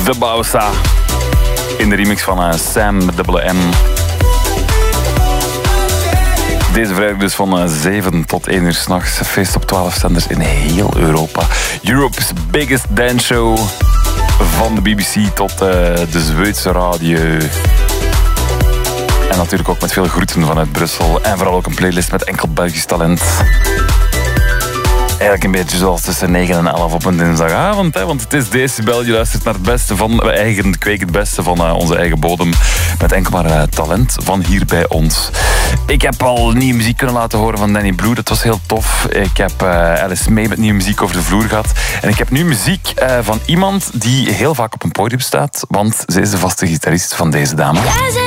De Bausa. In de remix van Sam met dubbele M. Deze vrijdag dus van 7 tot 1 uur 's nachts. Feest op 12 zenders in heel Europa. Europe's biggest dance show. Van de BBC tot de Zweedse radio. En natuurlijk ook met veel groeten vanuit Brussel. En vooral ook een playlist met enkel Belgisch talent. Eigenlijk een beetje zoals tussen 9 en 11 op een dinsdagavond. Want het is Decibel. Je luistert naar het beste van eigen kweek. Het beste van onze eigen bodem. Met enkel maar talent van hier bij ons. Ik heb al nieuwe muziek kunnen laten horen van Danny Blue. Dat was heel tof. Ik heb Alice May met nieuwe muziek over de vloer gehad. En ik heb nu muziek van iemand die heel vaak op een podium staat. Want ze is de vaste gitarist van deze dame.